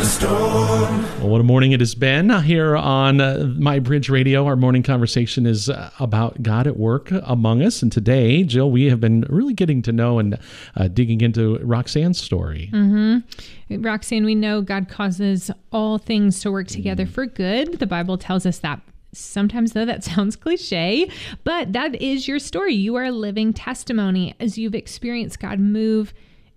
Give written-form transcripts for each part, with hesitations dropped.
storm. Well, what a morning it has been here on My Bridge Radio. Our morning conversation is about God at work among us. And today, Jill, we have been really getting to know and digging into Roxanne's story. Mm-hmm. Roxanne, we know God causes all things to work together for good. The Bible tells us that. Sometimes, though, that sounds cliche, but that is your story. You are a living testimony as you've experienced God move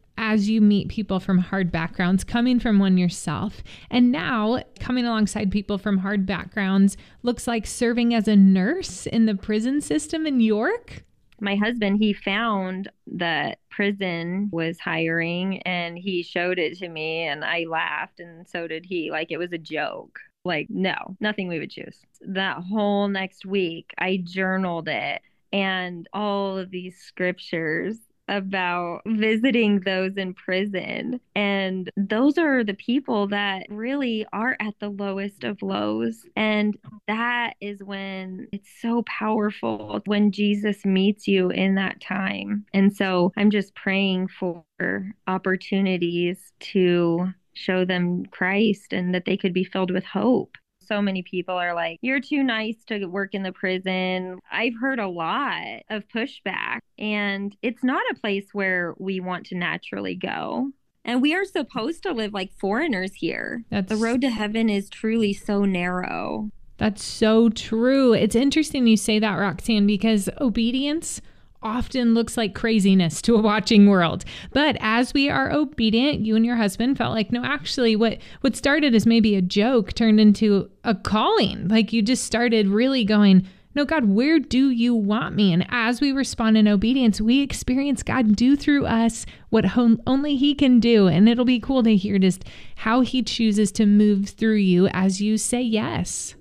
as you meet people from hard backgrounds, coming from one yourself. And now coming alongside people from hard backgrounds looks like serving as a nurse in the prison system in York. My husband, he found that prison was hiring and he showed it to me and I laughed and so did he. Like it was a joke. Like, no, nothing we would choose. That whole next week, I journaled it and all of these scriptures about visiting those in prison. And those are the people that really are at the lowest of lows. And that is when it's so powerful when Jesus meets you in that time. And so I'm just praying for opportunities to show them Christ and that they could be filled with hope. So many people are like, you're too nice to work in the prison. I've heard a lot of pushback, and it's not a place where we want to naturally go. And we are supposed to live like foreigners here. The road to heaven is truly so narrow. That's so true. It's interesting you say that, Roxanne, because obedience often looks like craziness to a watching world. But as we are obedient, you and your husband felt like, no, actually what started as maybe a joke turned into a calling. Like you just started really going, no, God, where do you want me? And as we respond in obedience, we experience God do through us what only he can do. And it'll be cool to hear just how he chooses to move through you as you say yes.